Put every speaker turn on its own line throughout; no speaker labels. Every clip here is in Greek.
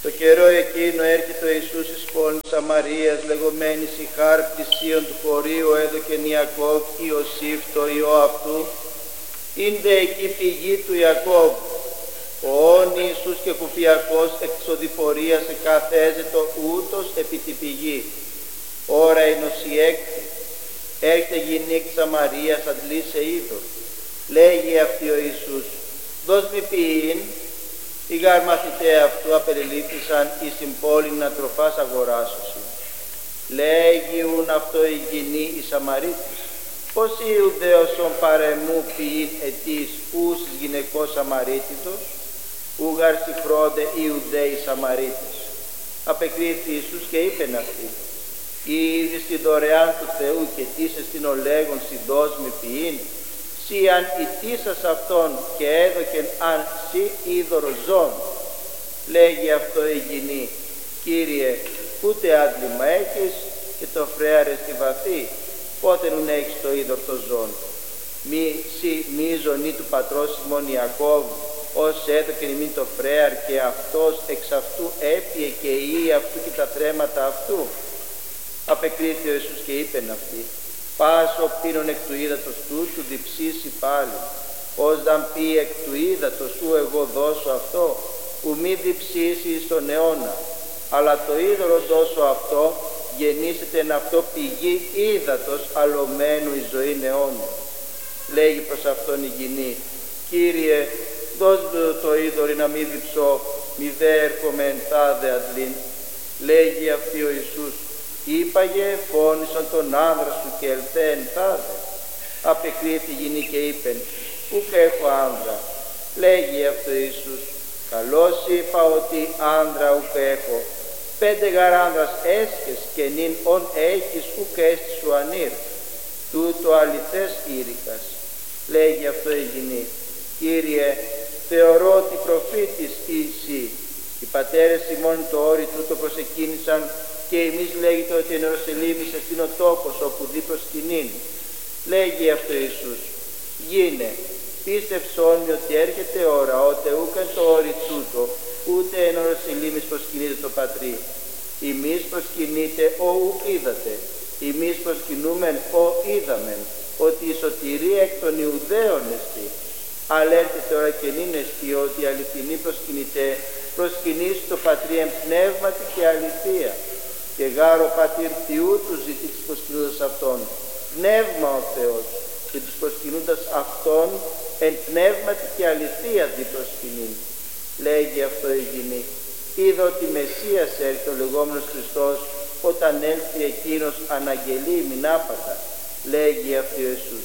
Το καιρό εκείνο έρχεται ο Ιησούς εις πόλη Σαμαρίας, λεγόμενης Ιχάρ, πλησίον του χωρίου, έδωκεν Ιακώβ, Ιωσήφ, το ιό αυτού, ήντε εκεί πηγή του Ιακώβ. Ο όν Ιησούς και κουπιακός εκ της οδηπορίας εκαθέζετο ούτως επί τη πηγή. Ώρα η νοσιέκτη, έρχεται γυναίκ Σαμαρίας, αντλήσε είδωρ. Λέγει αυτή ο Ιησούς, δώσ' μη ποιήν. Οι γάρ μαθηταί αυτού απελελήφθησαν εις την πόλη να τροφάς αγοράσωσι. Λέγει ούν αυτό η γυνή η Σαμαρίτης, πως η Ιουδαίωσον παρεμού ποιήν ετής ούς εις γυναικός Σαμαρίτητος, ούγαρ συχρόνται οι Ιουδαίοι Σαμαρίτες. Απεκρίθη Ιησούς και είπεν αυτή, είδης τη δωρεάν του Θεού και τίσες την ολέγον συντός μη ποιήν, σι αν ητήσας αυτόν και έδωκεν αν σι είδωρο ζών. Λέγει αυτό η γυνή, Κύριε, ούτε άντλημα έχεις και το φρέαρε στη βαθύ, πότε νουν έχεις το είδωρ το ζών. Μη σι μίζωνη του πατρός ημών Ιακώβ, ως έδωκεν ημίν το φρέαρ και αυτός εξ αυτού έπιε και η αυτού και τα τρέματα αυτού. Απεκρίθη ο Ιησούς και είπεν αυτή, πάσο πίνον εκ του ύδατος τούτου διψήσει πάλι, ως δαν πει εκ του ύδατος σου εγώ δώσω αυτό, που μη διψήσει στον αιώνα, αλλά το είδωρο δώσω αυτό, γεννήσεται εν αυτό πηγή ύδατος αλωμένου η ζωή αιώνια. Λέγει προς αυτόν η γυνή, Κύριε, δώσ' μου το είδωρη να μη διψώ, μη δε έρχομαι εν τάδε αντλήν. Λέγει αυτή ο Ιησούς, είπαγε φώνησον τον άνδρα σου και ελθέ εν τάδε. Απεκρίθη η γυνή και είπεν, ουκ έχω άνδρα. Λέγει αυτό Ιησούς, καλώς είπα ότι άνδρα ουκ έχω. 5 γαρ άνδρας έσχες και νυν ον έχεις ουκ έστι σου ανήρ. Τούτο αληθές ήρικας. Λέγει αυτό η γυνή, Κύριε, θεωρώ ότι προφήτης εσύ. Οι πατέρες ημών το όρι τούτο προσεκίνησαν και εμείς λέγεται ότι εν Ιερουσαλήμ εστίν ο τόπος όπου δι προσκυνήν. Λέγει αυτό Ιησούς, γίνε, πίστευσόν μη ότι έρχεται ώρα, ότε ούκαν το όρι τούτο, ούτε εν Ιερουσαλήμ προσκυνείτε το πατρί. Εμείς προσκυνείτε ο ουκ είδατε, εμείς προσκυνούμεν ο είδαμεν, ότι η σωτηρία εκ των Ιουδαίων εστί. Αλλά έρχεται ώρα και νυν εστί, ότι η αληθινή προσκυνητέ προσκυνήσει το πατρί εν πνεύματι και αληθεία. Και γάρο πατήρ Θεού τους ζητεί τους προσκυνούντας αυτόν, πνεύμα ο Θεός, και τους προσκυνούντας αυτόν εν πνεύματι και αληθεία δι προσκυνήν. Λέγει αυτό η γυνή, είδα ότι Μεσσίας έρχεται ο λεγόμενος Χριστός, όταν έλθει εκείνος αναγγελεί μην άπατα. Λέγει αυτό ο Ιησούς,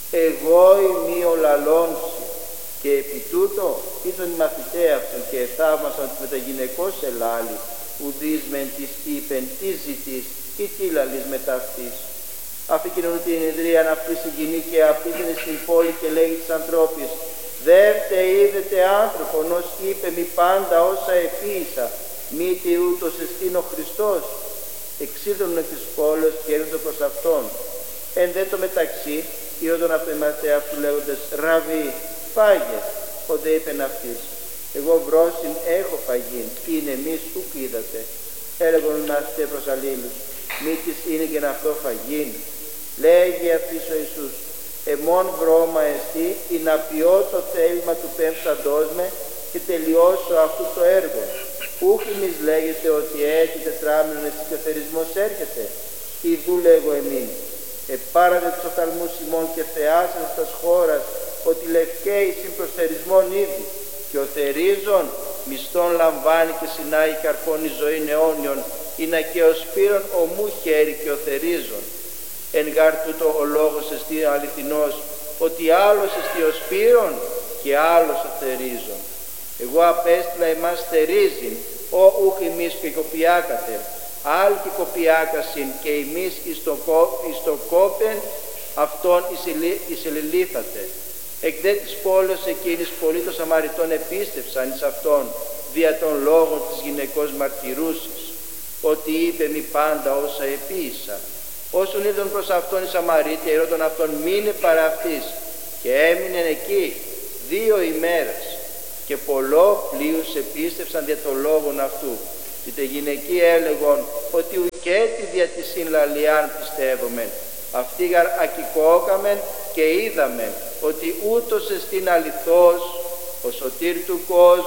εγώ είμαι ο λαλώνση. Και επί τούτο είδον οι μαθηταί αυτού και θαύμασαν ότι μεταγυναικός ελάλη, ουδείς μεν της είπεν τι ζητείς ή τι λαλείς μετά αυτής. Αυτή κοινωνούν την ιδρύαν αυτής η γυνή και αυτή είναι στην πόλη και λέγει της ανθρώπης, δεύτε είδετε άνθρωπον ως είπε μη πάντα όσα επίησα, μη τι ούτως εστίν ο Χριστός. Εξήλθον εκ της πόλης και έρχονται προς αυτόν. Εν δε το μεταξύ είδον αυτό οι μαθηταί αυτού λέγοντες, Ραβί, φάγε. Ότε είπεν αυτής, εγώ βρόσιν έχω φαγήν, είναι εμείς ουκ είδατε. Έλεγον οι μαθηταί προς αλλήλους, μη της είναι και να αυτό φαγήν. Λέγει αυτής ο Ιησούς, εμόν βρώμα εστί, ή να πιώ το θέλημα του πέμψαντός με και τελειώσω αυτού το έργο. Ούχ εμείς λέγεται ότι έχει τετράμινον εσύ και ο θερισμός έρχεται. Ιδού λέγω εμήν, επάρατε τους οφθαλμούς ημών και θεάσατε τας χώρας, ότι λευκαίοι συμπροσθερισμόν ήδη, και ο θερίζων μισθόν λαμβάνει και συνάγει καρπών η ζωή αιώνιον, είναι και ο σπύρον ομού χέρι και ο θερίζων. Εν γάρ τούτο ο λόγος εστί αληθινός, ότι άλλος εστί ο σπύρον και άλλος ο θερίζων. Εγώ απέστειλα εμάς θερίζειν, ο ούχ εμείς και κοπιάκατε, άλλοι και κοπιάκασιν και εμείς εις το κόπεν αυτόν εισελιλήθατε. Εκ δε της πόλης εκείνης πολλοί των Σαμαριτών επίστευσαν εις αυτόν δια των λόγων της γυναικός μαρτυρούσης, ότι είπε μη πάντα όσα επίησα. Όσον είδον προς αυτόν οι Σαμαρίτες ερώτων αυτόν μείνε παρά αυτής, και έμεινε εκεί 2 ημέρες. και πολλό πλείους επίστευσαν δια το λόγον αυτού. Και τε γυναικοί έλεγον ότι ουκέτι δια τη συνλαλιάν πιστεύομεν. Αυτοί γαρ ακικόκαμεν και είδαμεν ότι ούτως εστίν αληθώς ο σωτήρ του κόσμου